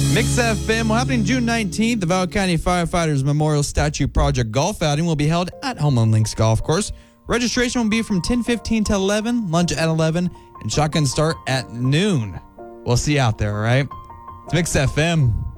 Mix FM, well, happening June 19th, the Val County Firefighters Memorial Statue Project Golf Outing will be held at Homeland Links Golf Course. Registration will be from 10:15 to 11, lunch at 11, and shotgun start at noon. We'll see you out there, all right? It's Mix FM.